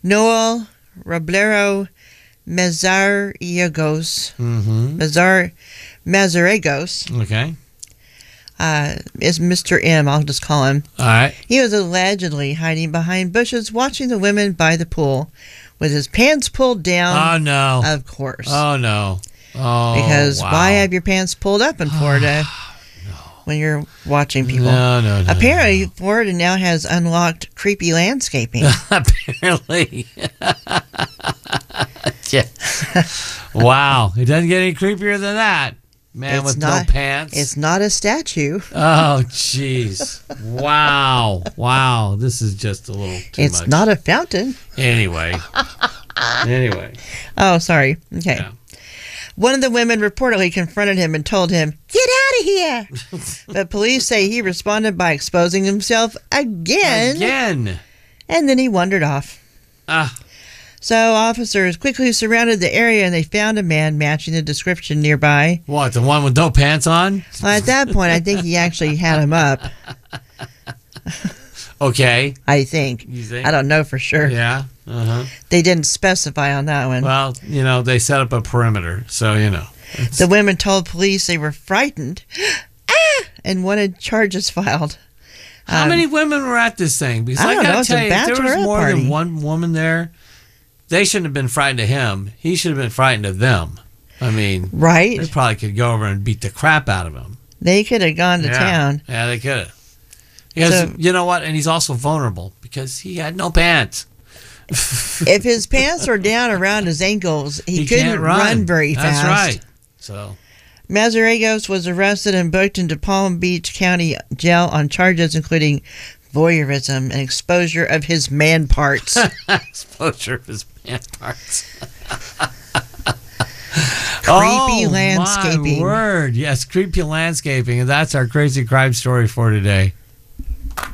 Noel Roblero Mazariegos. Mazariegos. Okay. Is Mr. M. I'll just call him. All right. He was allegedly hiding behind bushes watching the women by the pool with his pants pulled down. Oh, no. Of course. Oh, no. Oh, because wow. why have your pants pulled up in Florida when you're watching people? No. Apparently, Florida now has unlocked creepy landscaping. Apparently. Yeah. Wow. It doesn't get any creepier than that. Man with no pants. It's not a statue. Oh, jeez. Wow. This is just a little too much. It's not a fountain. Anyway. Oh, sorry. Okay. Yeah. One of the women reportedly confronted him and told him, "Get out of here!" But police say he responded by exposing himself again. And then he wandered off. So officers quickly surrounded the area and they found a man matching the description nearby. What, the one with no pants on? Well, at that point, I think he actually had him up. Okay. I think. You think? I don't know for sure. Yeah. They didn't specify on that one. Well, they set up a perimeter, so The women told police they were frightened and wanted charges filed. How many women were at this thing? Because I don't know. gotta tell you, if there was more party. than one woman there, they shouldn't have been frightened of him. He should have been frightened of them. I mean, right? They probably could go over and beat the crap out of him. They could have gone to town. Yeah, they could have. Because you know what? And he's also vulnerable because he had no pants. If his pants were down around his ankles, he couldn't run very fast. That's right. So Mazariegos was arrested and booked into Palm Beach County Jail on charges including voyeurism and exposure of his man parts. Exposure of his man parts. Creepy landscaping. My word. Yes, creepy landscaping. And that's our crazy crime story for today.